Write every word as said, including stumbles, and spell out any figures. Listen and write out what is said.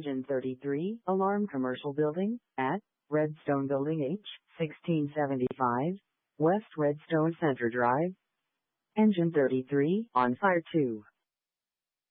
Engine thirty-three, Alarm Commercial Building, at Redstone Building H, sixteen seventy-five, West Redstone Center Drive. Engine thirty-three, on fire two.